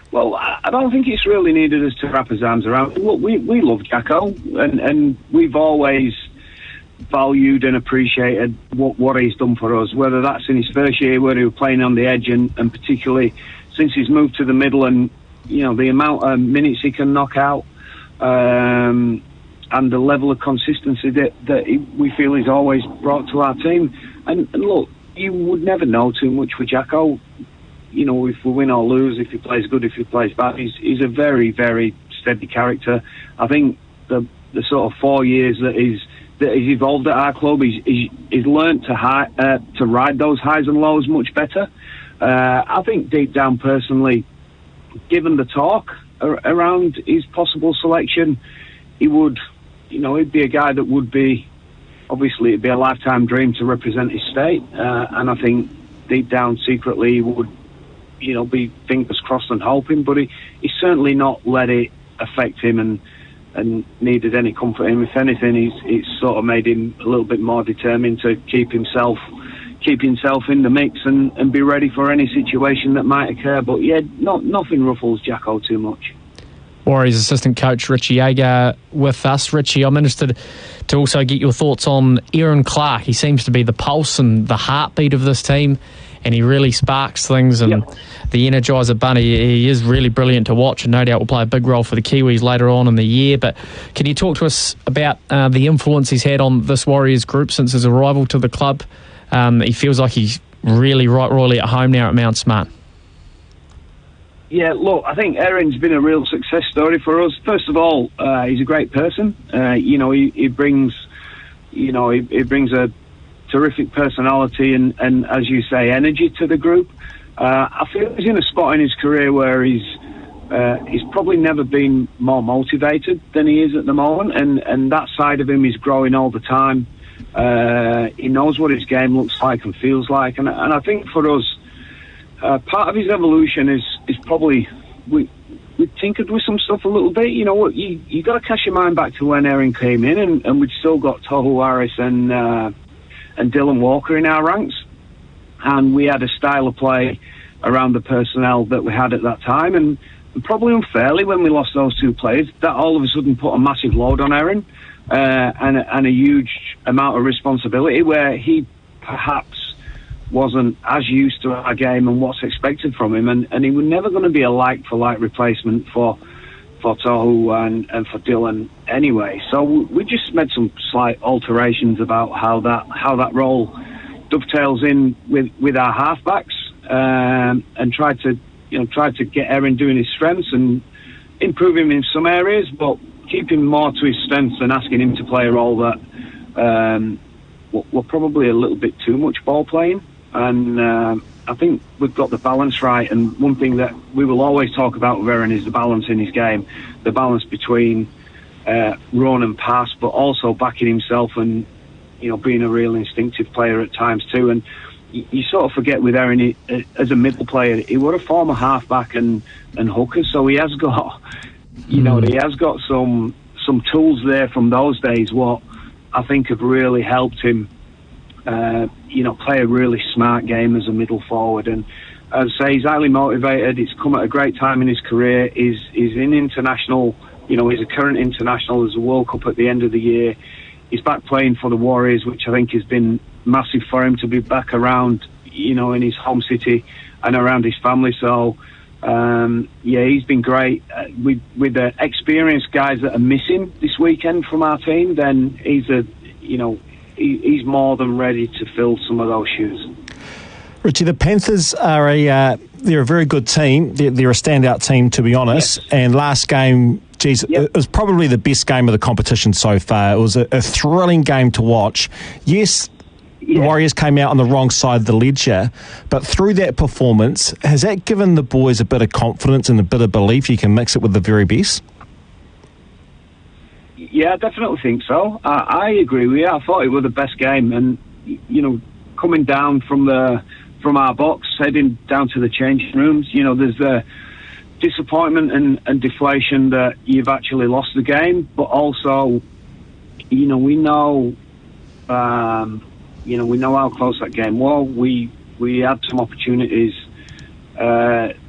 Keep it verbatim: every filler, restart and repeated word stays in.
Well, I don't think it's really needed us to wrap his arms around. Look, we, we love Jacko, and, and we've always valued and appreciated what, what he's done for us, whether that's in his first year where he was playing on the edge, and, and particularly since he's moved to the middle, and, you know, the amount of minutes he can knock out, um, and the level of consistency that, that he, we feel he's always brought to our team. And, and look, you would never know too much with Jacko. You know, if we win or lose, if he plays good, if he plays bad, he's, he's a very, very steady character. I think the the sort of four years that he's that he's evolved at our club, he's he's, he's learned to high, uh, to ride those highs and lows much better. Uh, I think deep down, personally, given the talk ar- around his possible selection, he would, you know, he'd be a guy that would be, obviously, it'd be a lifetime dream to represent his state, uh, and I think deep down, secretly, he would, you know, be fingers crossed and hoping, but he, he's certainly not let it affect him and and needed any comfort in him. If anything, he's it's sort of made him a little bit more determined to keep himself keep himself in the mix and, and be ready for any situation that might occur. But yeah, not nothing ruffles Jacko too much. Warriors assistant coach Richie Jaeger with us. Richie, I'm interested to also get your thoughts on Aaron Clark. He seems to be the pulse and the heartbeat of this team, and he really sparks things, and yep. the Energizer Bunny, he is really brilliant to watch, and no doubt will play a big role for the Kiwis later on in the year. But can you talk to us about uh, the influence he's had on this Warriors group since his arrival to the club? Um, he feels like he's really right royally at home now at Mount Smart. Yeah, look, I think Aaron's been a real success story for us. First of all, uh, he's a great person. Uh, you know, he, he brings, you know, he, he brings a terrific personality and, and, as you say, energy to the group. Uh, I feel he's in a spot in his career where he's uh, he's probably never been more motivated than he is at the moment, and, and that side of him is growing all the time. Uh, he knows what his game looks like and feels like, and, and I think for us, uh, part of his evolution is is probably we we tinkered with some stuff a little bit. You know what, you you got to cast your mind back to when Aaron came in, and, and we'd still got Tohu Harris and uh, and Dylan Walker in our ranks, and we had a style of play around the personnel that we had at that time, and probably unfairly when we lost those two players, that all of a sudden put a massive load on Aaron, uh, and, a, and a huge amount of responsibility where he perhaps wasn't as used to our game and what's expected from him, and, and he was never going to be a like-for-like replacement for for Tohu and, and for Dylan anyway. So we just made some slight alterations about how that how that role dovetails in with, with our halfbacks, um, and tried to you know tried to get Aaron doing his strengths and improve him in some areas, but keep him more to his strengths and asking him to play a role that um, were probably a little bit too much ball playing. And uh, I think we've got the balance right, and one thing that we will always talk about with Aaron is the balance in his game, the balance between uh, run and pass, but also backing himself and, you know, being a real instinctive player at times too. And you, you sort of forget with Aaron, he, uh, as a middle player, he was a former halfback and, and hooker, so he has got, you know, he has got some some tools there from those days, what I think have really helped him Uh, you know, play a really smart game as a middle forward. And as I say, he's highly motivated. It's come at a great time in his career. He's, he's in international, you know, he's a current international. There's a World Cup at the end of the year. He's back playing for the Warriors, which I think has been massive for him to be back around, you know, in his home city and around his family. So, um, yeah, he's been great. Uh, with, with the experienced guys that are missing this weekend from our team, then he's a, you know, he's more than ready to fill some of those shoes. Richie, the Panthers are a uh, they're a very good team. They're, they're a standout team, to be honest. Yes. And last game, geez, yep. it was probably the best game of the competition so far. It was a, a thrilling game to watch. Yes, yeah. The Warriors came out on the wrong side of the ledger, but through that performance, has that given the boys a bit of confidence and a bit of belief you can mix it with the very best? Yeah, I definitely think so. I, I agree with you. I thought it was the best game, and you know, coming down from the from our box, heading down to the changing rooms, you know, there's the disappointment and, and deflation that you've actually lost the game, but also, you know, we know, um, you know, we know how close that game was. We we had some opportunities uh,